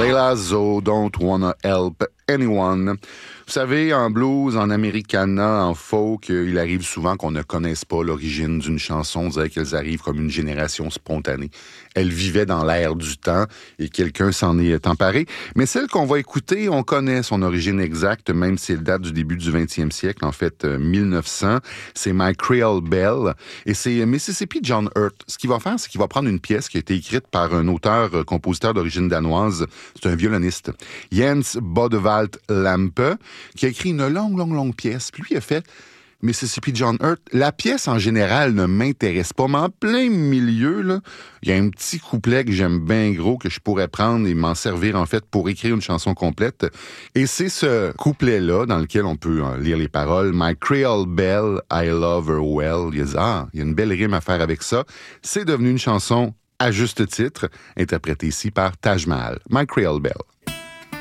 Layla Zo, Don't Wanna Help Anyone. Vous savez, en blues, en americana, en folk, il arrive souvent qu'on ne connaisse pas l'origine d'une chanson. On dirait qu'elles arrivent comme une génération spontanée. Elles vivaient dans l'air du temps et quelqu'un s'en est emparé. Mais celle qu'on va écouter, on connaît son origine exacte, même si elle date du début du 20e siècle, en fait 1900. C'est My Creole Belle et c'est Mississippi John Hurt. Ce qu'il va faire, c'est qu'il va prendre une pièce qui a été écrite par un auteur-compositeur d'origine danoise. C'est un violoniste, Jens Bodevalt Lampe, qui a écrit une longue pièce. Puis lui, il a fait Mississippi John Hurt. La pièce, en général, ne m'intéresse pas, mais en plein milieu, là, il y a un petit couplet que j'aime bien gros, que je pourrais prendre et m'en servir, en fait, pour écrire une chanson complète. Et c'est ce couplet-là, dans lequel on peut lire les paroles. My Creole Belle, I love her well. Il y a une belle rime à faire avec ça. C'est devenu une chanson à juste titre, interprétée ici par Taj Mahal. My Creole Belle.